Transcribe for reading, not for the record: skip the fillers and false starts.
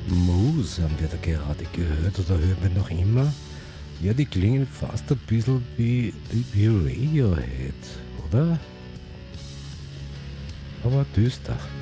Moose haben wir da gerade gehört oder hören wir noch immer? Ja, die klingen fast ein bisschen wie Radiohead, oder? Aber düster.